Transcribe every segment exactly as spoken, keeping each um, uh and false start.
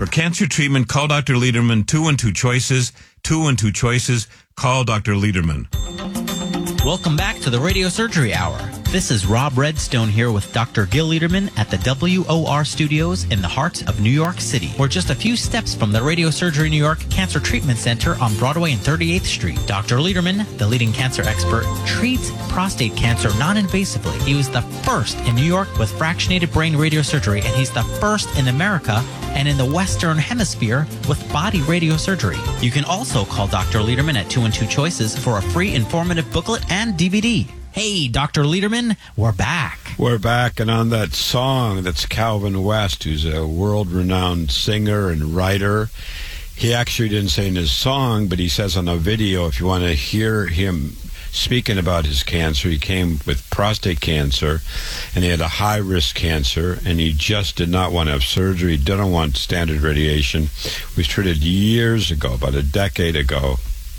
For cancer treatment, call Doctor Lederman. Two and two choices. Two and two choices. Call Doctor Lederman. Welcome back to the Radio Surgery Hour. This is Rob Redstone here with Doctor Gil Lederman at the W O R Studios in the heart of New York City. We're just a few steps from the Radio Surgery New York Cancer Treatment Center on Broadway and thirty-eighth Street. Doctor Lederman, the leading cancer expert, treats prostate cancer non-invasively. He was the first in New York with fractionated brain radiosurgery, and he's the first in America and in the Western Hemisphere with body radiosurgery. You can also call Doctor Lederman at two and two choices for a free informative booklet and D V D. Hey, Doctor Lederman, we're back. We're back, and on that song, that's Calvin West, who's a world-renowned singer and writer. He actually didn't say in his song, but he says on a video, if you want to hear him speaking about his cancer, he came with prostate cancer, and he had a high-risk cancer, and he just did not want to have surgery. He didn't want standard radiation. He was treated years ago, about a decade ago.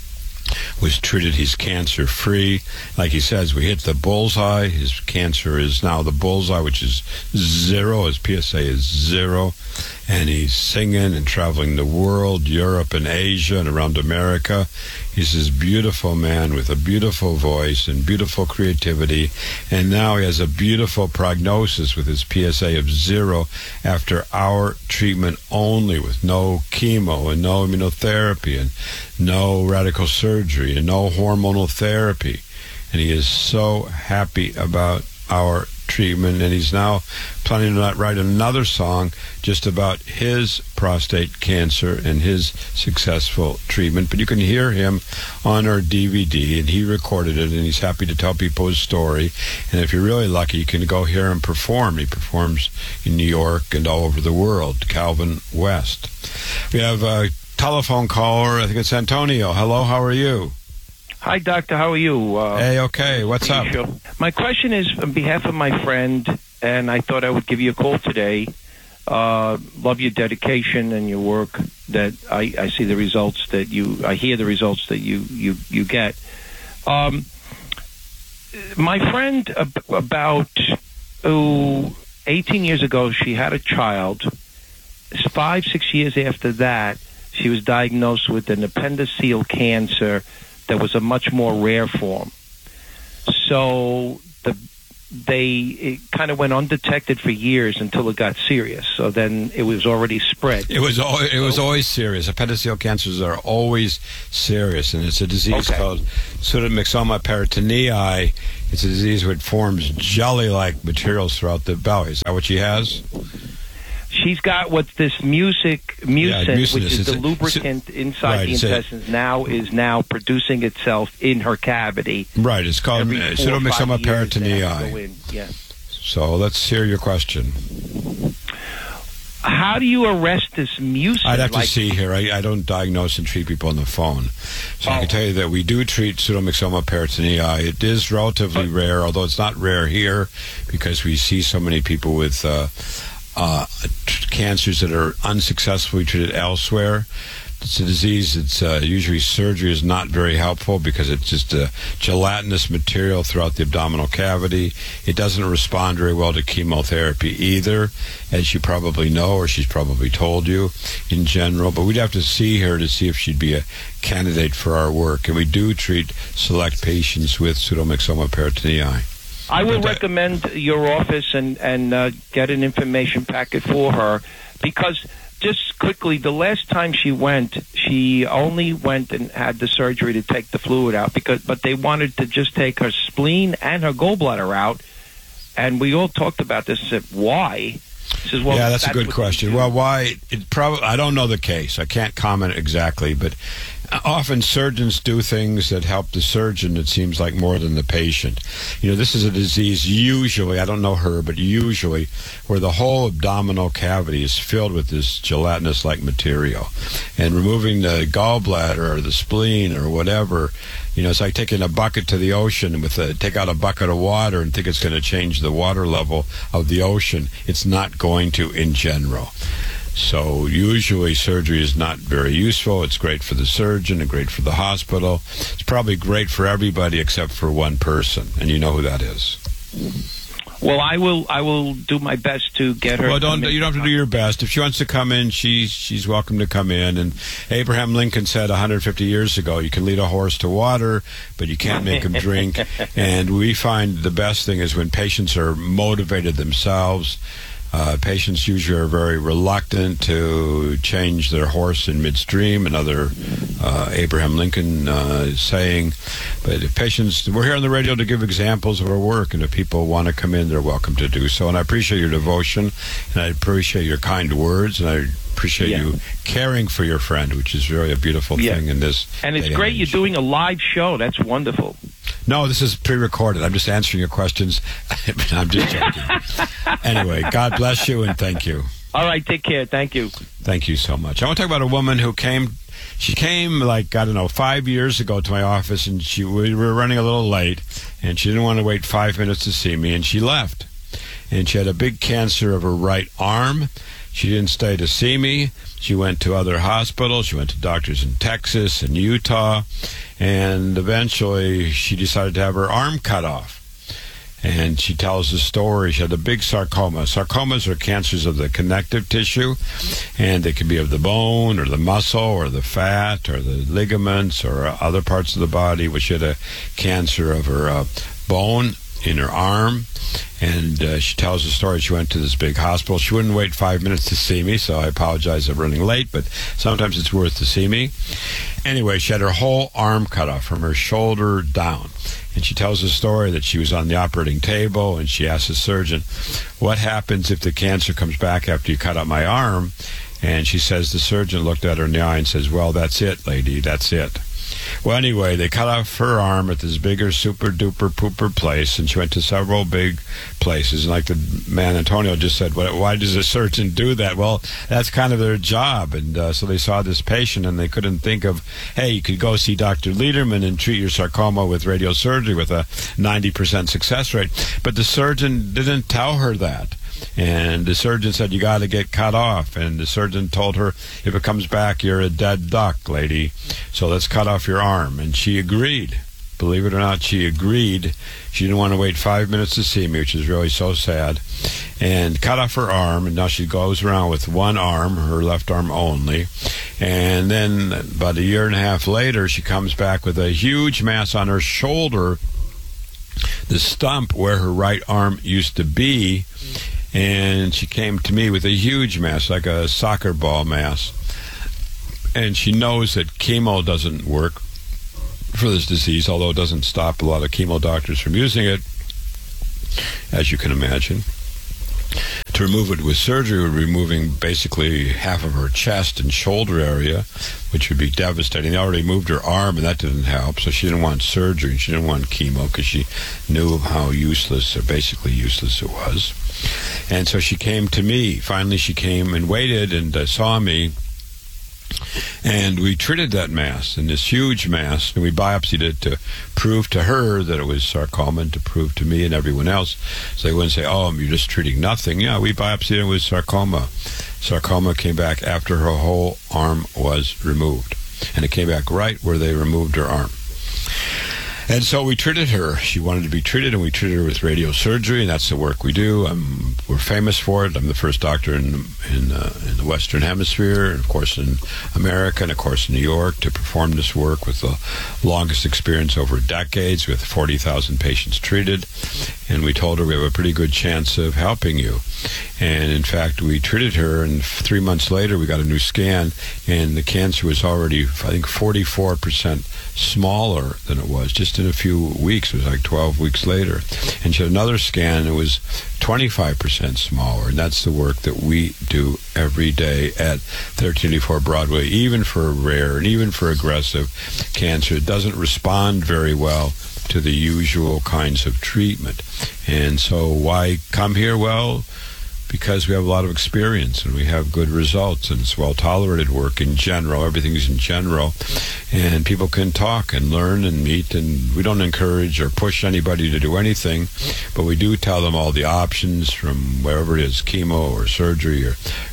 Was treated, he's cancer free. Like he says, we hit the bullseye. His cancer is now the bullseye, which is zero. His P S A is zero. And he's singing and traveling the world, Europe and Asia and around America. He's this beautiful man with a beautiful voice and beautiful creativity. And now he has a beautiful prognosis with his P S A of zero after our treatment only, with no chemo and no immunotherapy and no radical surgery and no hormonal therapy. And he is so happy about our treatment, and he's now planning to write another song just about his prostate cancer and his successful treatment. But you can hear him on our D V D, and he recorded it, and he's happy to tell people his story. And if you're really lucky, you can go hear him perform. He performs in New York and all over the world. Calvin West. We have a telephone caller. I think it's Antonio. Hello, how are you? Hi, Doctor. How are you? Uh, hey, okay. What's up? Show. My question is on behalf of my friend, and I thought I would give you a call today. Uh, love your dedication and your work. That I, I see the results that you, I hear the results that you you you get. Um, my friend, about oh, eighteen years ago, she had a child. Five, six years after that, she was diagnosed with an appendiceal cancer that was a much more rare form. So the they it kind of went undetected for years until it got serious. So then it was already spread. It was al- it was always serious. Appendiceal cancers are always serious, and it's a disease okay. called pseudomyxoma peritonei. It's a disease which forms jelly-like materials throughout the belly. Is that what she has? She's got what this music, mucin, yeah, mucinous. which is it's the a, lubricant inside right, the intestines, a, now is now producing itself in her cavity. Right, it's called pseudomyxoma peritonei. Yeah. So let's hear your question. How do you arrest this mucin? I'd have like, to see here. I, I don't diagnose and treat people on the phone. So oh. I can tell you that we do treat pseudomyxoma peritonei. It is relatively but, rare, although it's not rare here because we see so many people with Uh, Uh, cancers that are unsuccessfully treated elsewhere. It's a disease that's uh, usually surgery is not very helpful because it's just a gelatinous material throughout the abdominal cavity. It doesn't respond very well to chemotherapy either, as you probably know, or she's probably told you in general. But we'd have to see her to see if she'd be a candidate for our work. And we do treat select patients with pseudomyxoma peritonei. I will recommend your office and, and uh, get an information packet for her because just quickly, the last time she went, she only went and had the surgery to take the fluid out, because but they wanted to just take her spleen and her gallbladder out, and we all talked about this. Said, why? Says, well, yeah, that's, that's a good question. Well, why? It probably I don't know the case. I can't comment exactly, but often surgeons do things that help the surgeon, it seems like, more than the patient. You know, this is a disease usually, I don't know her, but usually, where the whole abdominal cavity is filled with this gelatinous-like material. And removing the gallbladder or the spleen or whatever, you know, it's like taking a bucket to the ocean with a, take out a bucket of water and think it's going to change the water level of the ocean. It's not going to in general. So usually surgery is not very useful. It's great for the surgeon and great for the hospital. It's probably great for everybody except for one person, and you know who that is. Well, I will. I will do my best to get her. Well, don't to you don't have to do your best. If she wants to come in, she's she's welcome to come in. And Abraham Lincoln said one hundred fifty years ago, "You can lead a horse to water, but you can't make him drink." And we find the best thing is when patients are motivated themselves. Uh, patients usually are very reluctant to change their horse in midstream, another uh, Abraham Lincoln uh, saying. But if patients, we're here on the radio to give examples of our work, and if people want to come in, they're welcome to do so. And I appreciate your devotion, and I appreciate your kind words, and I appreciate yeah. you caring for your friend, which is really a beautiful yeah. thing in this. And it's great you're doing a live show. That's wonderful. No, this is pre-recorded. I'm just answering your questions. I'm just joking. Anyway, God bless you and thank you. All right, take care. Thank you. Thank you so much. I want to talk about a woman who came, she came like, I don't know, five years ago to my office, and she we were running a little late, and she didn't want to wait five minutes to see me, and she left. And she had a big cancer of her right arm. She didn't stay to see me. She went to other hospitals. She went to doctors in Texas and Utah. And eventually she decided to have her arm cut off. And she tells the story. She had a big sarcoma. Sarcomas are cancers of the connective tissue. And they can be of the bone or the muscle or the fat or the ligaments or other parts of the body. Which she had a cancer of her uh, bone in her arm. And uh, she tells the story. She went to this big hospital. She wouldn't wait five minutes to see me, so I apologize for running late, but sometimes it's worth to see me. Anyway, she had her whole arm cut off from her shoulder down. And she tells the story that she was on the operating table, and she asked the surgeon, what happens if the cancer comes back after you cut out my arm? And she says the surgeon looked at her in the eye and says, well, that's it, lady, that's it. Well, anyway, they cut off her arm at this bigger super-duper pooper place, and she went to several big places. And like the man Antonio just said, why does a surgeon do that? Well, that's kind of their job. And uh, so they saw this patient, and they couldn't think of, hey, you could go see Doctor Lederman and treat your sarcoma with radiosurgery with a ninety percent success rate. But the surgeon didn't tell her that. And the surgeon said, you got to get cut off. And the surgeon told her, if it comes back, you're a dead duck, lady. So let's cut off your arm. And she agreed. Believe it or not, she agreed. She didn't want to wait five minutes to see me, which is really so sad. And cut off her arm. And now she goes around with one arm, her left arm only. And then about a year and a half later, she comes back with a huge mass on her shoulder, the stump where her right arm used to be. And she came to me with a huge mass, like a soccer ball mass. And she knows that chemo doesn't work for this disease, although it doesn't stop a lot of chemo doctors from using it, as you can imagine. To remove it with surgery, we're removing basically half of her chest and shoulder area, which would be devastating. They already moved her arm, and that didn't help, so she didn't want surgery. She didn't want chemo because she knew how useless, or basically useless it was. And so she came to me. Finally, she came and waited and uh, saw me. And we treated that mass, and this huge mass, and we biopsied it to prove to her that it was sarcoma and to prove to me and everyone else. So they wouldn't say, oh, you're just treating nothing. Yeah, we biopsied it with sarcoma. Sarcoma came back after her whole arm was removed. And it came back right where they removed her arm. And so we treated her. She wanted to be treated, and we treated her with radiosurgery, and that's the work we do. Um, we're famous for it. I'm the first doctor in in, uh, in the Western Hemisphere, and of course in America, and of course in New York, to perform this work with the longest experience over decades, with forty thousand patients treated. And we told her we have a pretty good chance of helping you. And in fact, we treated her, and three months later, we got a new scan, and the cancer was already, I think, forty-four percent smaller than it was just in a few weeks. It was like twelve weeks later. And she had another scan, and it was twenty-five percent smaller. And that's the work that we do every day at thirteen eighty-four Broadway, even for rare and even for aggressive cancer. It doesn't respond very well to the usual kinds of treatment. And so why come here? Well, because we have a lot of experience and we have good results, and it's well-tolerated work in general. Everything's in general. And people can talk and learn and meet, and we don't encourage or push anybody to do anything, but we do tell them all the options from wherever it is, chemo or surgery or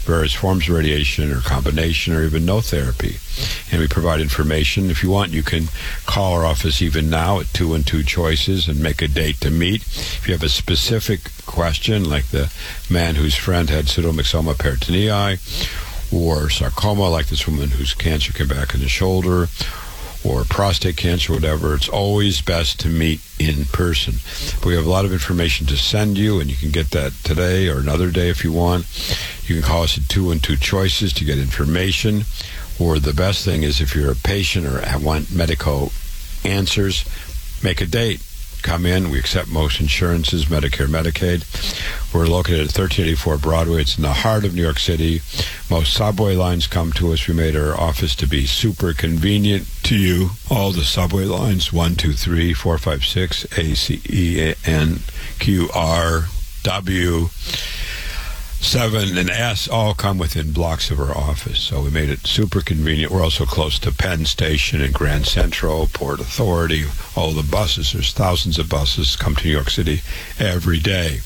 various forms of radiation or combination or even no therapy. And we provide information. If you want, you can call our office even now at two one two Choices and make a date to meet. If you have a specific question, like the man whose friend had pseudomyxoma peritonei, or sarcoma, like this woman whose cancer came back in the shoulder, or prostate cancer, whatever, it's always best to meet in person. But we have a lot of information to send you, and you can get that today or another day if you want. You can call us at two one two Choices to get information. Or the best thing is, if you're a patient or want medical answers, make a date. Come in. We accept most insurances, Medicare, Medicaid. We're located at thirteen eighty-four Broadway. It's in the heart of New York City. Most subway lines come to us. We made our office to be super convenient to you. All the subway lines, one, two, three, four, five, six, A, C, E, N, Q, R, W, seven, and S all come within blocks of our office. So we made it super convenient. We're also close to Penn Station and Grand Central, Port Authority, all the buses. There's thousands of buses come to New York City every day.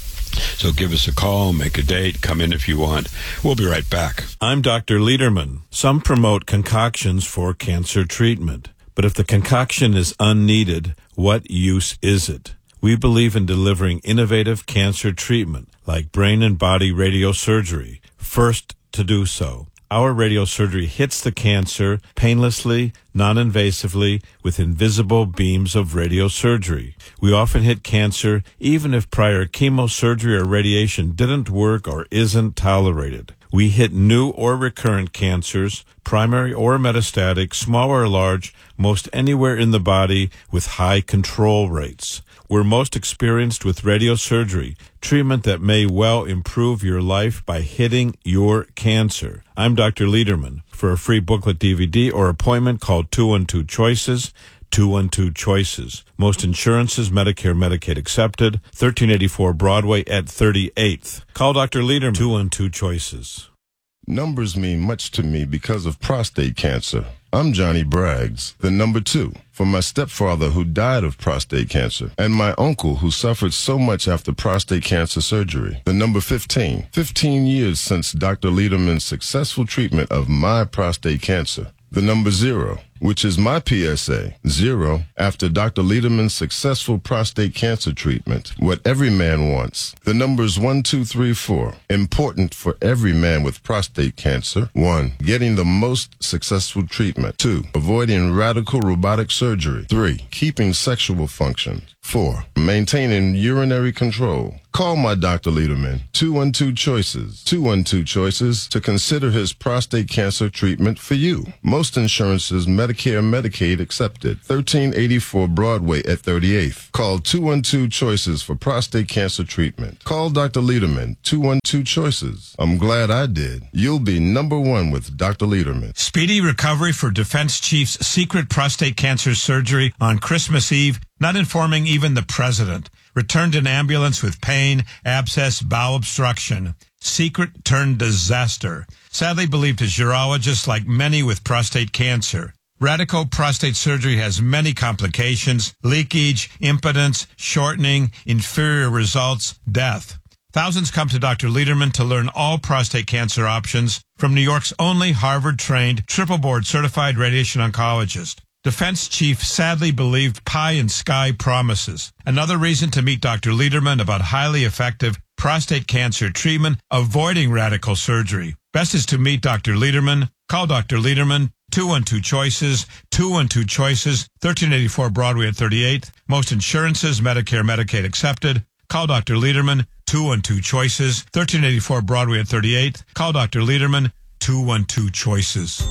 So give us a call, make a date, come in if you want. We'll be right back. I'm Doctor Lederman. Some promote concoctions for cancer treatment. But if the concoction is unneeded, what use is it? We believe in delivering innovative cancer treatment, like brain and body radiosurgery, first to do so. Our radiosurgery hits the cancer painlessly, non-invasively, with invisible beams of radiosurgery. We often hit cancer even if prior chemosurgery or radiation didn't work or isn't tolerated. We hit new or recurrent cancers, primary or metastatic, small or large, most anywhere in the body with high control rates. We're most experienced with radiosurgery, treatment that may well improve your life by hitting your cancer. I'm Doctor Lederman. For a free booklet D V D or appointment, call two one two Choices, two one two Choices. Most insurances, Medicare, Medicaid accepted, thirteen eighty-four Broadway at thirty-eighth. Call Doctor Lederman, two one two Choices. Numbers mean much to me because of prostate cancer. I'm Johnny Braggs, the number two, for my stepfather who died of prostate cancer, and my uncle who suffered so much after prostate cancer surgery. The number fifteen, fifteen years since Doctor Lederman's successful treatment of my prostate cancer. The number zero, which is my P S A, zero, after Doctor Lederman's successful prostate cancer treatment, what every man wants. The numbers one, two, three, four, important for every man with prostate cancer. One, getting the most successful treatment. Two, avoiding radical robotic surgery. Three, keeping sexual function. Four, maintaining urinary control. Call my Doctor Lederman, two one two Choices, two one two Choices, to consider his prostate cancer treatment for you. Most insurances, Medicare, Medicaid accepted. thirteen eighty-four Broadway at thirty-eighth. Call two one two Choices for prostate cancer treatment. Call Doctor Lederman, two one two Choices. I'm glad I did. You'll be number one with Doctor Lederman. Speedy recovery for Defense Chief's secret prostate cancer surgery on Christmas Eve, not informing even the president. Returned in ambulance with pain, abscess, bowel obstruction. Secret turned disaster. Sadly believed his urologist, like many with prostate cancer. Radical prostate surgery has many complications: leakage, impotence, shortening, inferior results, death. Thousands come to Doctor Lederman to learn all prostate cancer options from New York's only Harvard-trained, triple-board certified radiation oncologist. Defense Chief sadly believed pie in sky promises. Another reason to meet Doctor Lederman about highly effective prostate cancer treatment, avoiding radical surgery. Best is to meet Doctor Lederman. Call Doctor Lederman, two one two Choices, two one two Choices, thirteen eighty-four Broadway at thirty-eighth. Most insurances, Medicare, Medicaid accepted. Call Doctor Lederman, two one two Choices, thirteen eighty-four Broadway at thirty-eighth. Call Doctor Lederman, two one two Choices.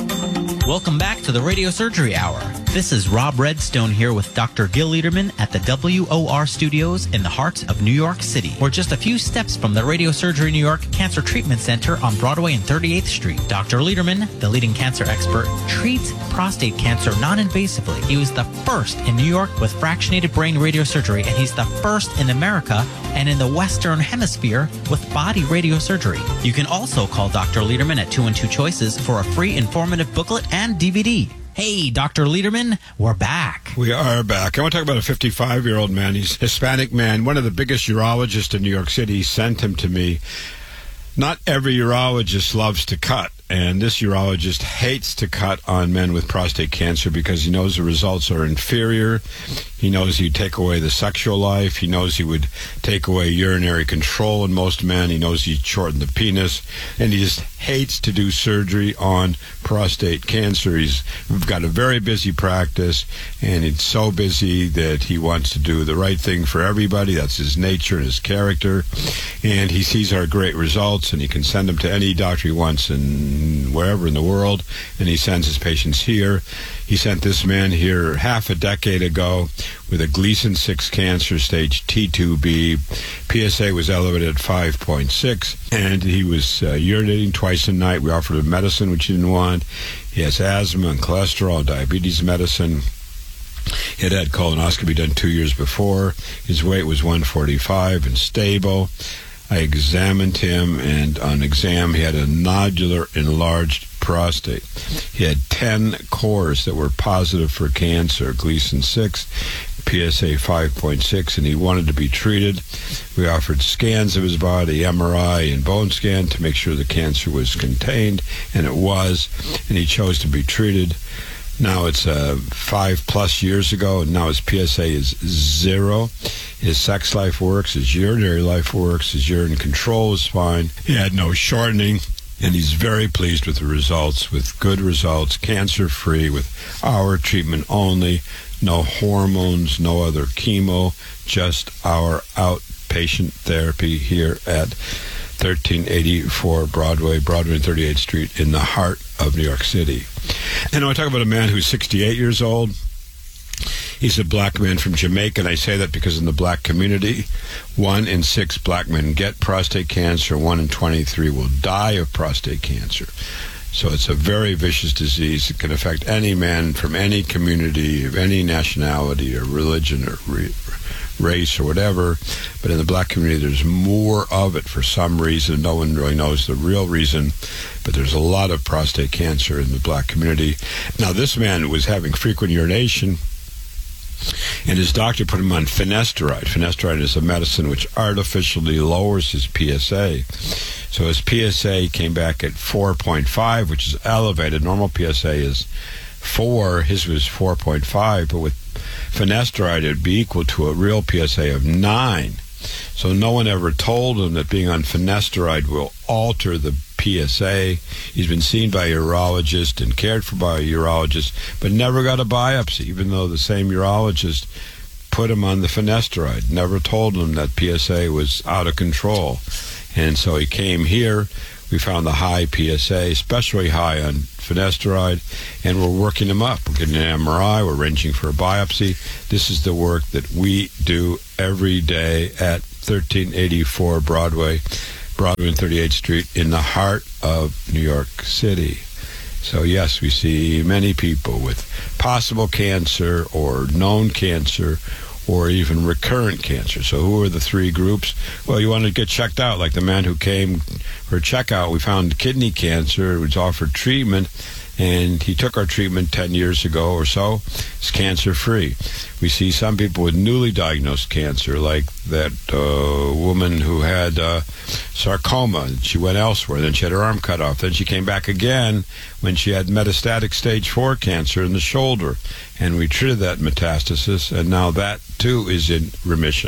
Welcome back to the Radio Surgery Hour. This is Rob Redstone here with Doctor Gil Lederman at the W O R studios in the heart of New York City. We're just a few steps from the Radio Surgery New York Cancer Treatment Center on Broadway and thirty-eighth Street. Doctor Lederman, the leading cancer expert, treats prostate cancer non-invasively. He was the first in New York with fractionated brain radiosurgery, and he's the first in America and in the Western Hemisphere with body radiosurgery. You can also call Doctor Lederman at two one two Choices for a free informative booklet and D V D. Hey, Doctor Lederman, we're back. We are back. I want to talk about a fifty-five-year-old man. He's a Hispanic man, one of the biggest urologists in New York City. He sent him to me. Not every urologist loves to cut, and this urologist hates to cut on men with prostate cancer because he knows the results are inferior. He knows he'd take away the sexual life. He knows he would take away urinary control in most men. He knows he'd shorten the penis, and he just hates to do surgery on prostate cancer. He's got a very busy practice, and it's so busy that he wants to do the right thing for everybody. That's his nature and his character, and he sees our great results, and he can send them to any doctor he wants and wherever in the world, and he sends his patients here. He sent this man here half a decade ago with a Gleason six cancer, stage T two B. P S A was elevated at five point six, and he was uh, urinating twice a night. We offered him medicine, which he didn't want. He has asthma and cholesterol and diabetes medicine. He had had colonoscopy done two years before. His weight was one forty-five and stable. I examined him, and on exam, he had a nodular enlarged prostate. He had ten cores that were positive for cancer, Gleason six, P S A five point six, and he wanted to be treated. We offered scans of his body, M R I and bone scan, to make sure the cancer was contained, and it was, and he chose to be treated. Now it's uh, five plus years ago, and now his P S A is zero. His sex life works, his urinary life works, his urine control is fine. He had no shortening, and he's very pleased with the results, with good results, cancer-free, with our treatment only, no hormones, no other chemo, just our outpatient therapy here at thirteen eighty-four Broadway, Broadway and thirty-eighth Street in the heart of New York City. And I talk about a man who's sixty-eight years old. He's a black man from Jamaica, and I say that because in the black community, one in six black men get prostate cancer, one in twenty-three will die of prostate cancer. So it's a very vicious disease. It can affect any man from any community, of any nationality or religion or re- race or whatever. But in the black community, there's more of it for some reason. No one really knows the real reason, but there's a lot of prostate cancer in the black community. Now, this man was having frequent urination, and his doctor put him on finasteride. Finasteride is a medicine which artificially lowers his P S A. So his P S A came back at four point five, which is elevated. Normal P S A is four. His was four point five, but with finasteride, it would be equal to a real P S A of nine. So no one ever told him that being on finasteride will alter the P S A. He's been seen by a urologist and cared for by a urologist, but never got a biopsy, even though the same urologist put him on the finasteride. Never told him that P S A was out of control. And so he came here. We found the high P S A, especially high on finasteride, and we're working him up. We're getting an M R I. We're arranging for a biopsy. This is the work that we do every day at thirteen eighty-four Broadway, Broadway and thirty-eighth Street in the heart of New York City. So, yes, we see many people with possible cancer or known cancer or even recurrent cancer. So who are the three groups? Well, you want to get checked out. Like the man who came for a checkout, we found kidney cancer, was offered treatment, and he took our treatment ten years ago or so. It's cancer-free. We see some people with newly diagnosed cancer, like that uh, woman who had uh, sarcoma. She went elsewhere. Then she had her arm cut off. Then she came back again when she had metastatic stage four cancer in the shoulder. And we treated that metastasis, and now that, too, is in remission.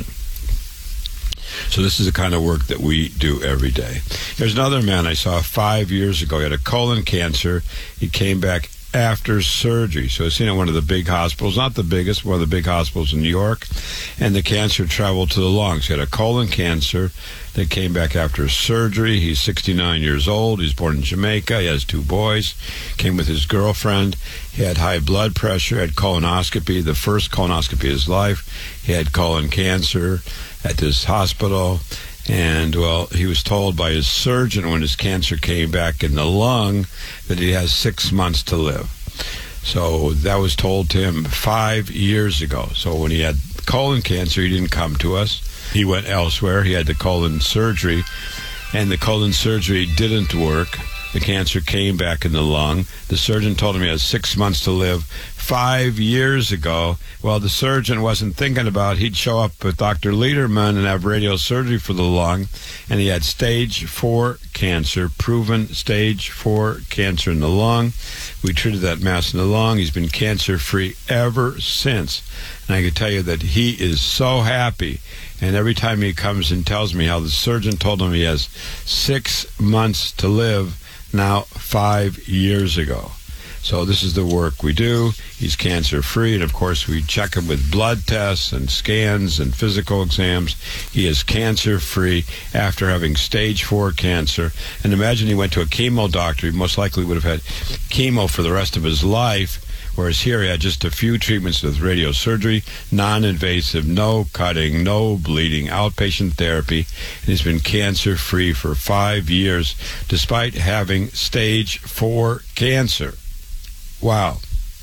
So this is the kind of work that we do every day. There's another man I saw five years ago. He had a colon cancer. He came back after surgery. So he's seen at one of the big hospitals, not the biggest, one of the big hospitals in New York, and the cancer traveled to the lungs. He had a colon cancer that came back after surgery. He's sixty-nine years old. He's born in Jamaica. He has two boys. Came with his girlfriend. He had high blood pressure, had colonoscopy, the first colonoscopy of his life. He had colon cancer at this hospital. And, well, he was told by his surgeon when his cancer came back in the lung that he has six months to live. So that was told to him five years ago. So when he had colon cancer, he didn't come to us. He went elsewhere. He had the colon surgery, and the colon surgery didn't work. The cancer came back in the lung. The surgeon told him he has six months to live. Five years ago, well, the surgeon wasn't thinking about he'd show up with Doctor Lederman and have radiosurgery for the lung, and he had stage four cancer, proven stage four cancer in the lung. We treated that mass in the lung. He's been cancer-free ever since. And I can tell you that he is so happy. And every time he comes and tells me how the surgeon told him he has six months to live, now five years ago. So this is the work we do. He's cancer-free, and of course we check him with blood tests and scans and physical exams. He is cancer-free after having stage four cancer. And imagine he went to a chemo doctor. He most likely would have had chemo for the rest of his life, whereas here he had just a few treatments with radiosurgery, non-invasive, no cutting, no bleeding, outpatient therapy, and he's been cancer-free for five years despite having stage four cancer. Wow.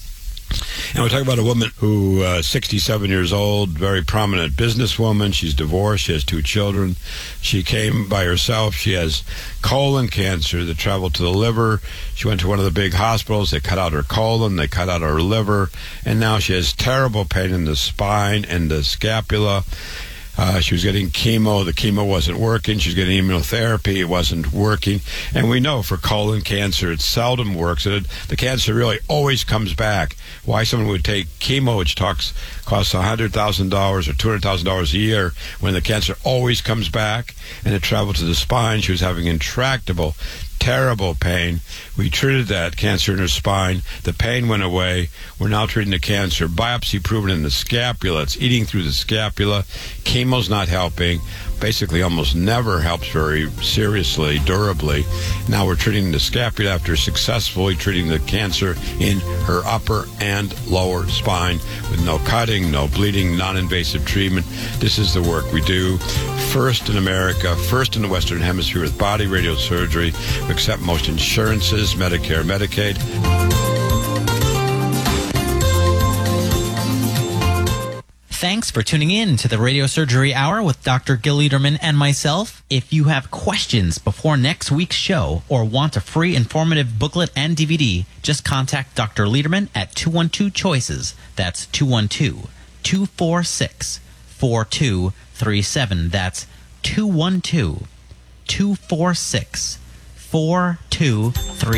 And we're talking about a woman who is uh, sixty-seven years old, very prominent businesswoman. She's divorced. She has two children. She came by herself. She has colon cancer that traveled to the liver. She went to one of the big hospitals. They cut out her colon. They cut out her liver. And now she has terrible pain in the spine and the scapula. Uh, she was getting chemo. The chemo wasn't working. She was getting immunotherapy. It wasn't working. And we know for colon cancer, it seldom works. It, the cancer really always comes back. Why someone would take chemo, which talks, costs one hundred thousand dollars or two hundred thousand dollars a year, when the cancer always comes back, and it traveled to the spine. She was having intractable, terrible pain. We treated that cancer in her spine. The pain went away. We're now treating the cancer. Biopsy proven in the scapula. It's eating through the scapula. Chemo's not helping. Basically almost never helps very seriously, durably. Now we're treating the scapula after successfully treating the cancer in her upper and lower spine with no cutting, no bleeding, non-invasive treatment. This is the work we do. First in America, first in the Western Hemisphere with body radiosurgery. We accept most insurances, Medicare, Medicaid. Thanks for tuning in to the Radio Surgery Hour with Doctor Gil Lederman and myself. If you have questions before next week's show or want a free informative booklet and D V D, just contact Doctor Lederman at two one two choices. That's two one two, two four six, four two three seven. That's two one two, two four six, four two three seven.